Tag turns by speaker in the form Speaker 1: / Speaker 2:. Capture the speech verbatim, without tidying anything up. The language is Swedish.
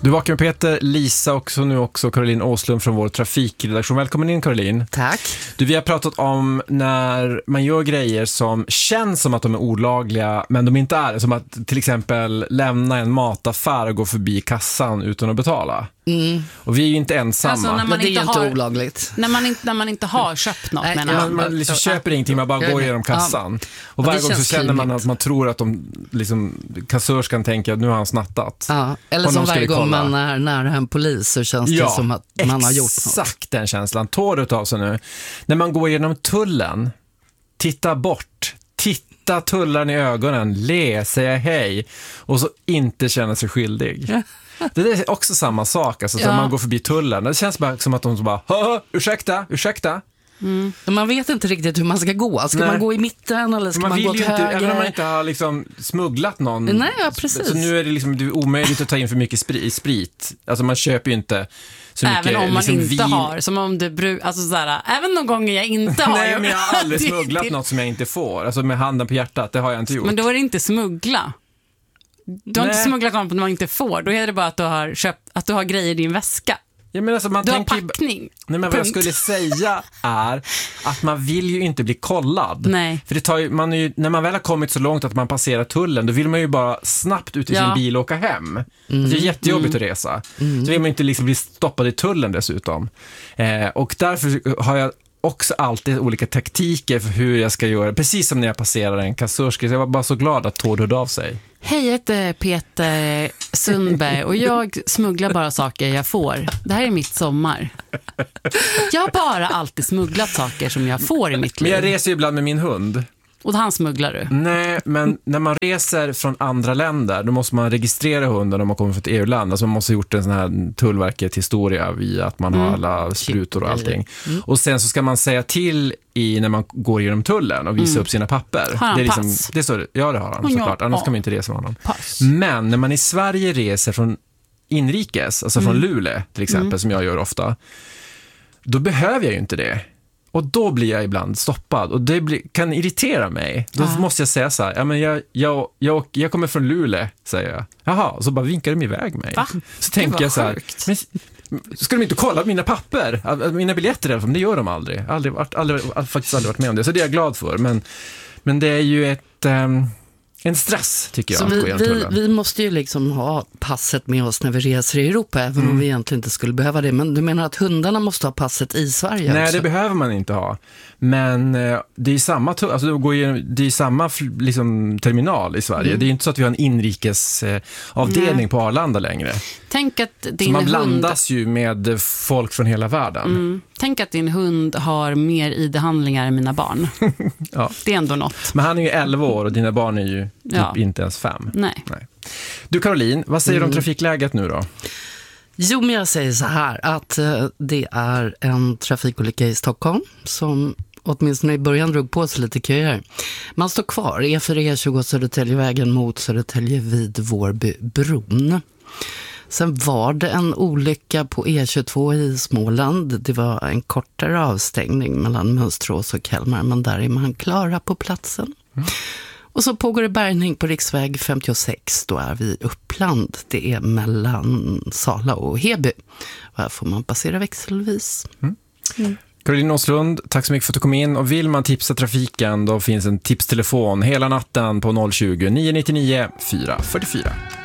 Speaker 1: Du vaknar med Peter, Lisa och så nu också Caroline Åslund från vår trafikredaktion. Välkommen in, Caroline.
Speaker 2: Tack.
Speaker 1: Du, vi har pratat om när man gör grejer som känns som att de är olagliga men de inte är. Som att till exempel lämna en mataffär och gå förbi kassan utan att betala.
Speaker 2: Mm.
Speaker 1: Och vi är ju inte ensamma.
Speaker 3: Alltså, när man
Speaker 2: men det är
Speaker 3: inte
Speaker 2: inte
Speaker 3: har,
Speaker 2: olagligt.
Speaker 3: När man inte, när man inte har köpt något.
Speaker 2: Nej,
Speaker 3: menar
Speaker 2: ja,
Speaker 3: man.
Speaker 1: Man, man liksom köper ingenting, man bara går genom kassan. Och
Speaker 2: det
Speaker 1: varje gång så
Speaker 2: känns
Speaker 1: känner man
Speaker 2: klimigt.
Speaker 1: att man tror att de, liksom, kassörskan tänker att nu har han snattat.
Speaker 2: Ja, eller
Speaker 1: Och
Speaker 2: som
Speaker 1: någon ska
Speaker 2: varje gång
Speaker 1: kolla.
Speaker 2: man är nära en polis så känns det som att man har gjort något.
Speaker 1: Exakt den känslan. Tår av sig nu. När man går genom tullen, titta bort, titta tullaren i ögonen, le, säga hej och så inte känna sig skyldig. Det är också samma sak, alltså,
Speaker 3: Ja.
Speaker 1: när man går förbi tullen. Det känns bara som att de så bara, Hö, ursäkta, ursäkta.
Speaker 2: Mm. Man vet inte riktigt hur man ska gå. Ska
Speaker 1: Nej.
Speaker 2: man gå i mitten eller ska
Speaker 1: Man,
Speaker 2: man,
Speaker 1: vill
Speaker 2: gå åt
Speaker 1: ju inte,
Speaker 2: höger?
Speaker 1: även om man inte har liksom smugglat någon.
Speaker 2: Nej, ja, precis.
Speaker 1: Så nu är det liksom det är omöjligt att ta in för mycket sprit. sprit. Alltså man köper ju inte så mycket.
Speaker 3: Även om man
Speaker 1: liksom,
Speaker 3: inte
Speaker 1: vin.
Speaker 3: har, som om du bru- alltså såhär, även de gånger jag inte har.
Speaker 1: Nej, men jag har aldrig
Speaker 3: Det-
Speaker 1: smugglat
Speaker 3: det-
Speaker 1: något som jag inte får. Alltså med handen på hjärtat, det har jag inte gjort.
Speaker 3: Men då är det inte smuggla. Du har
Speaker 1: Nej.
Speaker 3: inte smugglat något man inte får. Då är det bara att du har köpt, att du har grejer i din väska.
Speaker 1: Ja, men alltså, man
Speaker 3: Du har
Speaker 1: tänker ju-
Speaker 3: packning.
Speaker 1: Nej, men vad jag
Speaker 3: Punkt.
Speaker 1: skulle säga är att man vill ju inte bli kollad.
Speaker 3: Nej.
Speaker 1: För det tar ju, man är ju, när man väl har kommit så långt att man passerar tullen, då vill man ju bara snabbt ut i
Speaker 3: Ja.
Speaker 1: sin bil och åka hem. Mm. Det är jättejobbigt
Speaker 3: Mm.
Speaker 1: att resa. Mm. Så vill man inte liksom bli stoppad i tullen dessutom. Eh, och därför har jag också alltid olika taktiker för hur jag ska göra. Precis som när jag passerar en kassörska. Så jag var bara så glad att Tord hörde av sig.
Speaker 3: Hej, jag heter Peter Sundberg och jag smugglar bara saker jag får. Det här är mitt sommar. Jag har bara alltid smugglat saker som jag får i mitt
Speaker 1: Men
Speaker 3: liv.
Speaker 1: jag reser ju ibland med min hund.
Speaker 3: Och han smugglar du.
Speaker 1: Nej, men när man reser från andra länder, då måste man registrera hunden om man kommer från ett E U-land. Alltså man måste ha gjort en sån här Tullverket-historia via att man har alla sprutor och allting. Mm. Och sen så ska man säga till i när man går genom tullen och visa
Speaker 3: Mm.
Speaker 1: upp sina papper.
Speaker 3: Har han
Speaker 1: det är liksom,
Speaker 3: pass?
Speaker 1: det står, ja, det har han såklart.
Speaker 3: Ja,
Speaker 1: Annars
Speaker 3: ja.
Speaker 1: kan man inte resa med honom.
Speaker 3: Pass.
Speaker 1: Men när man i Sverige reser från inrikes, alltså från
Speaker 3: Mm.
Speaker 1: Luleå till exempel,
Speaker 3: Mm.
Speaker 1: som jag gör ofta, då behöver jag ju inte det. Och då blir jag ibland stoppad och det blir, kan irritera mig. Då
Speaker 3: Ja.
Speaker 1: måste jag säga så här, ja, men jag, jag, jag, jag kommer från Luleå, säger jag. Jaha, och så bara vinkar de iväg mig.
Speaker 3: Va?
Speaker 1: Så
Speaker 3: Det
Speaker 1: tänker
Speaker 3: var
Speaker 1: jag så här,
Speaker 3: sjukt.
Speaker 1: men ska de inte kolla på mina papper? Mina biljetter i alla fall, men det gör de aldrig. Aldrig, aldrig, aldrig faktiskt aldrig varit med om det, så det är jag glad för. Men, men det är ju ett... Um, en stress, tycker jag.
Speaker 2: Så
Speaker 1: att gå
Speaker 2: vi,
Speaker 1: genom
Speaker 2: vi,
Speaker 1: tullen.
Speaker 2: vi måste ju liksom ha passet med oss när vi reser i Europa, även
Speaker 1: Mm.
Speaker 2: om vi egentligen inte skulle behöva det. Men du menar att hundarna måste ha passet i Sverige
Speaker 1: Nej,
Speaker 2: också?
Speaker 1: det behöver man inte ha. Men eh, det är ju samma, tu- alltså, det går ju, det är samma fl- liksom, terminal i Sverige.
Speaker 2: Mm.
Speaker 1: Det är ju inte så att vi har en inrikes eh, avdelning
Speaker 3: Nej.
Speaker 1: på Arlanda längre.
Speaker 3: Tänk att
Speaker 1: Så
Speaker 3: din
Speaker 1: man
Speaker 3: hund...
Speaker 1: blandas ju med folk från hela världen.
Speaker 3: Mm. Tänk att din hund har mer I D-handlingar än mina barn.
Speaker 1: Ja.
Speaker 3: Det är ändå något.
Speaker 1: Men han är ju elva år och dina barn är ju typ
Speaker 3: Ja.
Speaker 1: inte ens fem.
Speaker 3: Nej.
Speaker 1: Nej. Du, Caroline, vad säger du
Speaker 2: Mm.
Speaker 1: om trafikläget nu då?
Speaker 2: Jo, men jag säger så här att eh, det är en trafikolycka i Stockholm som åtminstone i början drog på sig lite köer. Man står kvar, E fyra E tjugo Södertäljevägen mot Södertälje vid Vårbybron. Sen var det en olycka på E tjugotvå i Småland. Det var en kortare avstängning mellan Mönsterås och Kalmar, men där är man klara på platsen. Mm. Och så pågår det bärgning på riksväg femtiosex. Då är vi i Uppland. Det är mellan Sala och Heby. Och här får man passera växelvis.
Speaker 1: Mm.
Speaker 3: Mm.
Speaker 1: Caroline Åslund, tack så mycket för att du kom in. Och vill man tipsa trafiken, då finns en tipstelefon hela natten på noll tjugo, nio nio nio, fyra fyra fyra.